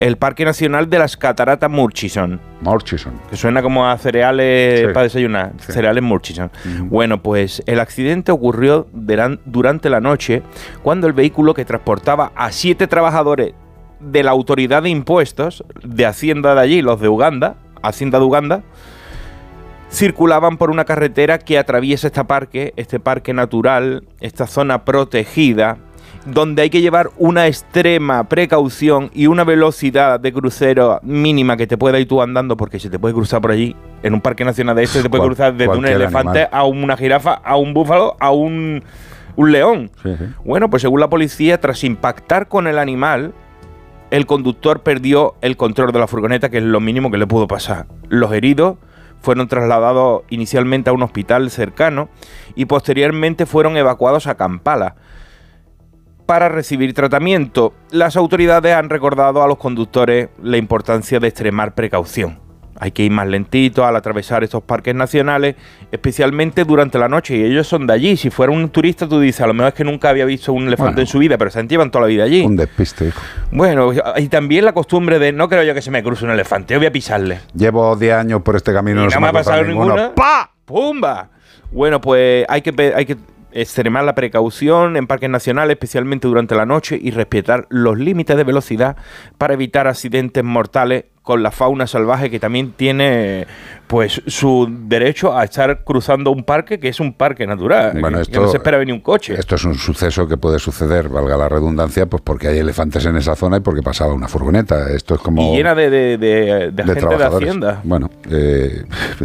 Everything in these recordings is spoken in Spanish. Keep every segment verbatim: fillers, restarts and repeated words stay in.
el Parque Nacional de las Cataratas Murchison. Murchison. Que suena como a cereales Sí. para desayunar. Sí. Cereales Murchison. Uh-huh. Bueno, pues el accidente ocurrió durante la noche cuando el vehículo que transportaba a siete trabajadores de la autoridad de impuestos de Hacienda de allí, los de Uganda, Hacienda de Uganda, circulaban por una carretera que atraviesa este parque, este parque natural, esta zona protegida, donde hay que llevar una extrema precaución y una velocidad de crucero mínima que te pueda ir tú andando, porque se te puede cruzar por allí. En un parque nacional de este te puede Cual, cruzar desde un elefante animal a una jirafa, a un búfalo, a un, un león. Sí, sí. Bueno, pues según la policía, tras impactar con el animal, el conductor perdió el control de la furgoneta, que es lo mínimo que le pudo pasar. Los heridos fueron trasladados inicialmente a un hospital cercano y posteriormente fueron evacuados a Kampala para recibir tratamiento. Las autoridades han recordado a los conductores la importancia de extremar precaución. Hay que ir más lentito al atravesar estos parques nacionales, especialmente durante la noche, y ellos son de allí. Si fuera un turista, tú dices, a lo mejor es que nunca había visto un elefante bueno, en su vida, pero se llevan toda la vida allí. Un despiste, hijo. Bueno, y también la costumbre de, no creo yo que se me cruce un elefante, yo voy a pisarle. Llevo diez años por este camino y no, no se me ha pasado ninguno. ¡Pah! ¡Pumba! Bueno, pues hay que... Hay que extremar la precaución en parques nacionales, especialmente durante la noche, y respetar los límites de velocidad para evitar accidentes mortales con la fauna salvaje, que también tiene pues su derecho a estar cruzando un parque que es un parque natural, bueno, que, esto, que no se espera venir un coche. Esto es un suceso que puede suceder, valga la redundancia, pues porque hay elefantes en esa zona y porque pasaba una furgoneta. Esto es como... Y llena de, de, de, de, de gente de Hacienda. Bueno, eh,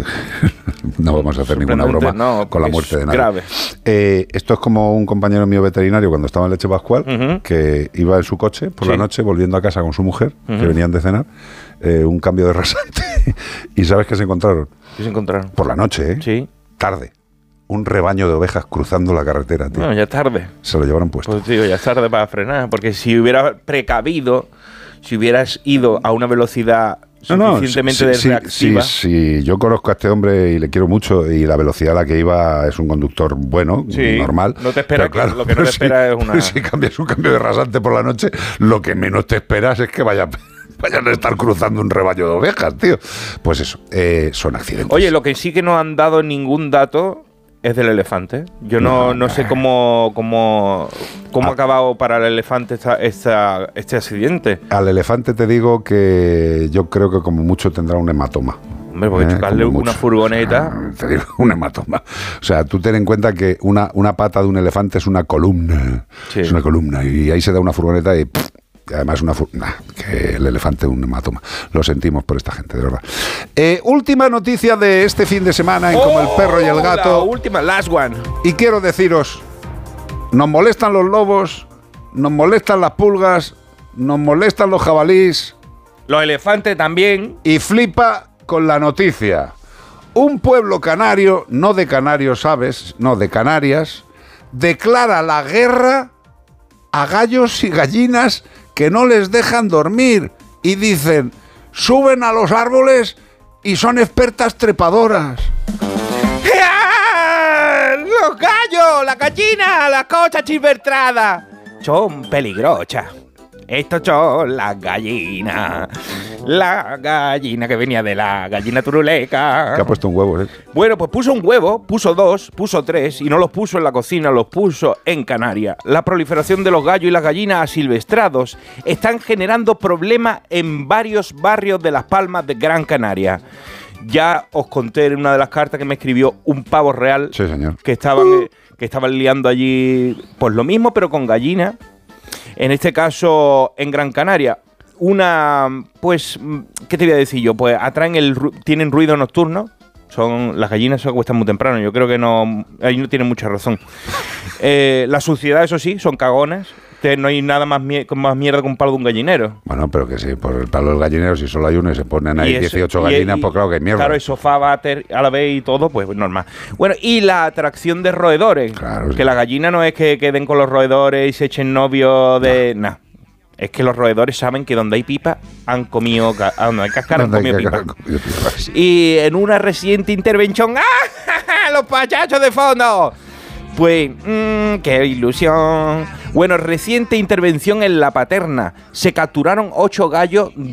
no vamos a hacer ninguna broma no, con la muerte de nadie. Grave. Eh, esto es como un compañero mío veterinario cuando estaba en Leche Pascual, uh-huh. que iba en su coche por sí. la noche volviendo a casa con su mujer, uh-huh. que venían de cenar, eh, un cambio de rasante. ¿Y sabes qué se encontraron? ¿Qué se encontraron? Por la noche, ¿eh? Sí. Tarde. Un rebaño de ovejas cruzando la carretera, tío. No, ya es tarde. Se lo llevaron puesto. Pues tío, ya es tarde para frenar, porque si hubieras precavido, si hubieras ido a una velocidad suficientemente no, no, sí, reactiva... Sí, sí, sí, yo conozco a este hombre y le quiero mucho, y la velocidad a la que iba es un conductor bueno, sí, normal. No te espera, claro, lo que no te espera si, es una... Si cambias un cambio de rasante por la noche, lo que menos te esperas es que vaya... vayan a estar cruzando un rebaño de ovejas, tío. Pues eso, eh, son accidentes. Oye, lo que sí que no han dado ningún dato es del elefante. Yo no, no, no sé cómo, cómo, cómo ah. ha acabado para el elefante esta, esta, este accidente. Al elefante te digo que yo creo que como mucho tendrá un hematoma. Hombre, porque eh, chocarle una mucho. furgoneta... O sea, te digo, un hematoma. O sea, tú ten en cuenta que una, una pata de un elefante es una columna. Sí. Es una columna. Y ahí se da una furgoneta y... Pff, y además una nah, que el elefante un hematoma. Lo sentimos por esta gente, de verdad. Eh, última noticia de este fin de semana en oh, Como el perro y el gato. La última, last one. Y quiero deciros, nos molestan los lobos, nos molestan las pulgas, nos molestan los jabalíes. Los elefantes también. Y flipa con la noticia. Un pueblo canario, no de Canarios, ¿sabes? No, de Canarias, declara la guerra a gallos y gallinas que no les dejan dormir y dicen, suben a los árboles y son expertas trepadoras. Los gallos, la gallina, las cosas chivertradas son peligrosas. Estos son las gallinas. La gallina que venía de la gallina turuleca. Que ha puesto un huevo, ¿eh? Bueno, pues puso un huevo, puso dos, puso tres, y no los puso en la cocina, los puso en Canarias. La proliferación de los gallos y las gallinas asilvestrados están generando problemas en varios barrios de Las Palmas de Gran Canaria. Ya os conté en una de las cartas que me escribió un pavo real. Sí, señor. Que estaban, uh. que estaban liando allí, pues lo mismo, pero con gallinas. En este caso, en Gran Canaria, una, pues, ¿qué te voy a decir yo? Pues atraen el, tienen ruido nocturno. Son, las gallinas se acuestan muy temprano. Yo creo que no, ahí no tienen mucha razón. Eh, la suciedad, eso sí, son cagonas. No hay nada más, mier- más mierda que un palo de un gallinero. Bueno, pero que sí, por el palo del gallinero, si solo hay uno y se ponen ahí eso, dieciocho gallinas, y, pues claro que hay mierda. Claro, el sofá, váter a la vez y todo, pues normal. Bueno, y la atracción de roedores. Claro, que sí. La gallina no es que queden con los roedores y se echen novio de... No. Nah. Es que los roedores saben que donde hay pipa han comido... Ah, no hay cáscara, han comido pipa. pipa. Y en una reciente intervención... ¡Ah! ¡Los pachachos de fondo! Pues, mmm, qué ilusión. Bueno, reciente intervención en La Paterna. Se capturaron ocho gallos